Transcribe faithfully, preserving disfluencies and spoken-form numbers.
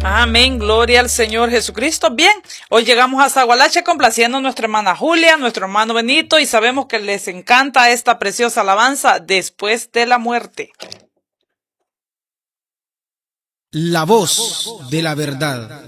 Amén, gloria al Señor Jesucristo. Bien, hoy llegamos a Zagualache complaciendo a nuestra hermana Julia, nuestro hermano Benito, y sabemos que les encanta esta preciosa alabanza después de la muerte. La voz de la verdad.